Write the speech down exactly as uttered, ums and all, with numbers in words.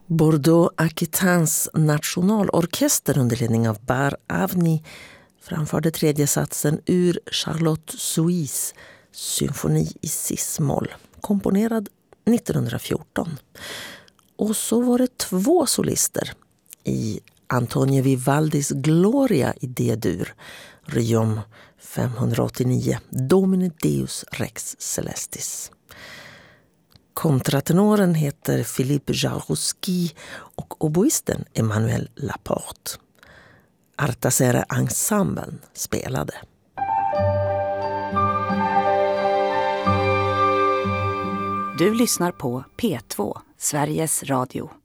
Bordeaux-Aquitains nationalorkester under ledning av Bar Avni framförde tredje satsen ur Charlotte Souys symfoni i cis-moll, komponerad nittonhundrafjorton. Och så var det två solister i Antonio Vivaldis Gloria i D-dur, Riom femhundraåttionio, Domine Deus Rex Celestis. Kontratenoren heter Philippe Jarouski och oboisten Emmanuel Laporte. Artasere Ensemblen spelade. Du lyssnar på P två, Sveriges Radio.